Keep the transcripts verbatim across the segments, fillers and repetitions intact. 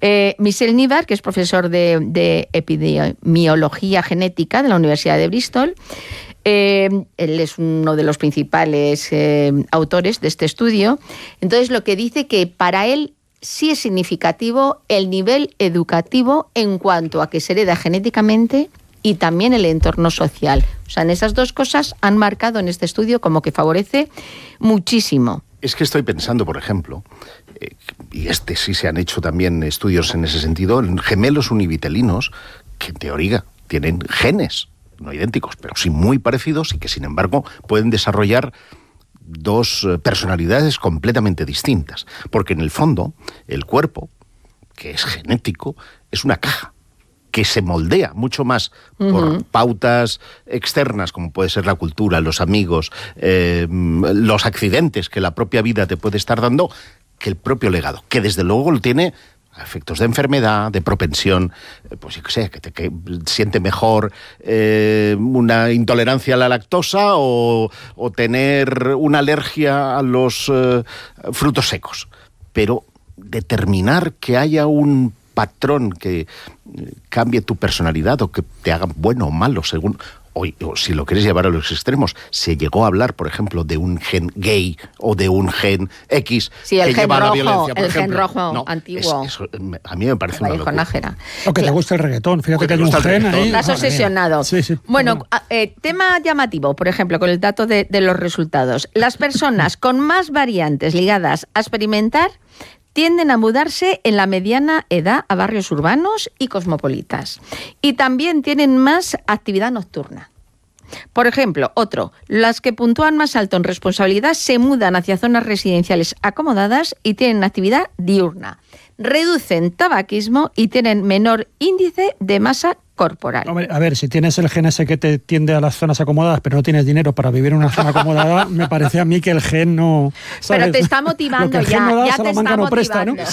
Eh, Michel Nivar, que es profesor de, de epidemiología genética de la Universidad de Bristol, eh, él es uno de los principales eh, autores de este estudio. Entonces, lo que dice que para él sí es significativo el nivel educativo en cuanto a que se hereda genéticamente y también el entorno social. O sea, en esas dos cosas han marcado en este estudio como que favorece muchísimo. Es que estoy pensando, por ejemplo, eh, y este sí se han hecho también estudios en ese sentido, en gemelos univitelinos que en teoría tienen genes, no idénticos, pero sí muy parecidos y que sin embargo pueden desarrollar dos personalidades completamente distintas. Porque en el fondo, el cuerpo, que es genético, es una caja que se moldea mucho más uh-huh. por pautas externas, como puede ser la cultura, los amigos, eh, los accidentes que la propia vida te puede estar dando, que el propio legado, que desde luego lo tiene a efectos de enfermedad, de propensión, pues yo qué sé, que te que siente mejor eh, una intolerancia a la lactosa o, o tener una alergia a los eh, frutos secos. Pero determinar que haya un patrón que cambie tu personalidad o que te haga bueno o malo según, o, o si lo quieres llevar a los extremos, se llegó a hablar, por ejemplo, de un gen gay o de un gen X sí, el que gen lleva rojo, a la violencia, por el ejemplo. gen rojo no, antiguo. Es, eso, a mí me parece una locura. Nájera. O que te gusta el reggaetón, fíjate que hay un gen ahí. Estás obsesionado. Sí, sí, bueno, eh, tema llamativo, por ejemplo, con el dato de, de los resultados. Las personas con más variantes ligadas a experimentar tienden a mudarse en la mediana edad a barrios urbanos y cosmopolitas. Y también tienen más actividad nocturna. Por ejemplo, otro, las que puntúan más alto en responsabilidad se mudan hacia zonas residenciales acomodadas y tienen actividad diurna. Reducen tabaquismo y tienen menor índice de masa corporal. Hombre, a ver, si tienes el gen ese que te tiende a las zonas acomodadas, pero no tienes dinero para vivir en una zona acomodada, me parece a mí que el gen no... ¿sabes? Pero te está motivando ya, no da, ya te está no motivando. Presta, ¿no?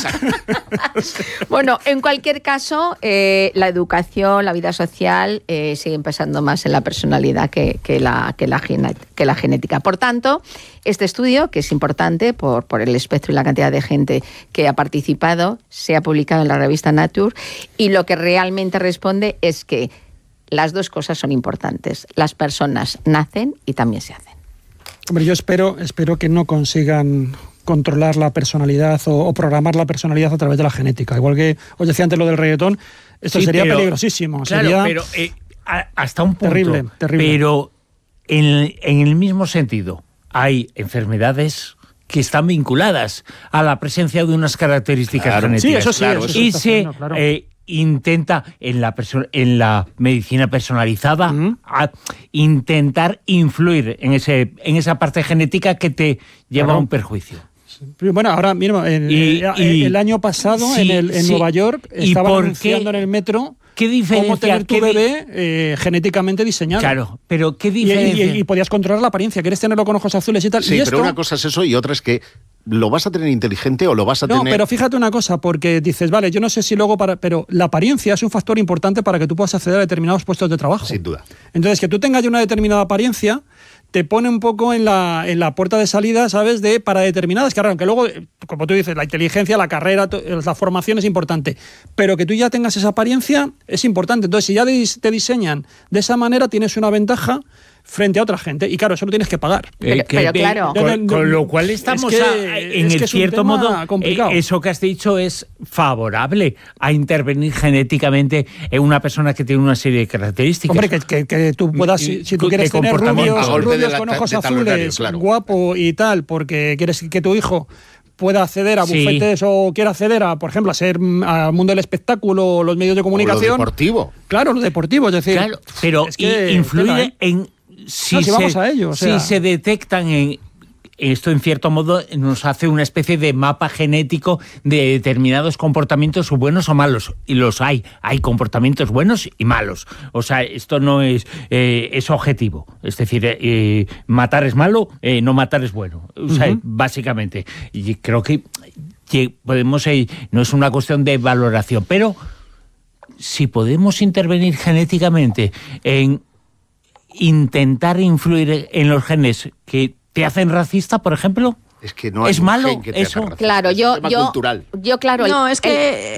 Bueno, en cualquier caso, eh, la educación, la vida social, eh, siguen pesando más en la personalidad que, que, la, que, la gene, que la genética. Por tanto, este estudio, que es importante por, por el espectro y la cantidad de gente que ha participado, se ha publicado en la revista Nature, y lo que realmente responde es es que las dos cosas son importantes. Las personas nacen y también se hacen. Hombre, yo espero, espero que no consigan controlar la personalidad o, o programar la personalidad a través de la genética. Igual que os decía antes lo del reggaetón, esto sí, sería pero, peligrosísimo. Claro, sería pero eh, hasta un punto. Terrible, terrible. Pero en, en el mismo sentido, hay enfermedades que están vinculadas a la presencia de unas características claro, genéticas. Sí, eso sí. Claro, eso y se se haciendo, claro. eh, intenta en la, perso- en la medicina personalizada Uh-huh. a intentar influir en, ese, en esa parte genética que te lleva Claro. a un perjuicio. Bueno, ahora mismo, en, Y- eh, y- el año pasado sí, en, el, en sí. Nueva York ¿Y estaban por anunciando qué? en el metro ¿Qué cómo diferencia? tener tu ¿Qué di- bebé eh, genéticamente diseñado. Claro, pero ¿qué Y, diferencia? y- y podías controlar la apariencia. ¿Quieres tenerlo con ojos azules y tal? Sí, y pero esto, una cosa es eso y otra es que lo vas a tener inteligente o lo vas a no, tener... pero fíjate una cosa, porque dices, vale, yo no sé si luego para... Pero la apariencia es un factor importante para que tú puedas acceder a determinados puestos de trabajo. Sin duda. Entonces, que tú tengas ya una determinada apariencia te pone un poco en la, en la puerta de salida, ¿sabes?, de para determinadas carreras, aunque luego, como tú dices, la inteligencia, la carrera, la formación es importante, pero que tú ya tengas esa apariencia es importante. Entonces, si ya te diseñan de esa manera, tienes una ventaja frente a otra gente. Y claro, eso lo tienes que pagar. Pero, pero claro. Con, con lo cual estamos es que, a, en es el que es un cierto tema modo, complicado. eh, eso que has dicho es favorable a intervenir genéticamente en una persona que tiene una serie de características. Hombre, que, que, que tú puedas, si, si tú De quieres tener comportamiento. rubios, A golpe de rubios la- con de ojos talonario, azules, claro. guapo y tal, porque quieres que tu hijo pueda acceder a Sí. bufetes o quiera acceder a, por ejemplo, a ser mm, al mundo del espectáculo o los medios de o lo comunicación. deportivo. Claro, lo deportivo, es decir, Claro, pero es que, i- influir tela, ¿eh? en si, No, si se, vamos a ello, o sea. si se detectan en esto, en cierto modo, nos hace una especie de mapa genético de determinados comportamientos buenos o malos. Y los hay. Hay comportamientos buenos y malos. O sea, esto no es, eh, es objetivo. Es decir, eh, matar es malo, eh, no matar es bueno. O sea, Uh-huh. básicamente. Y creo que, que podemos... Eh, no es una cuestión de valoración, pero si podemos intervenir genéticamente en intentar influir en los genes que te hacen racista, por ejemplo, Es que no hay ¿es un malo gen que te eso? haga racista. Claro, Es un yo, tema yo, cultural. yo, claro, No, el- es que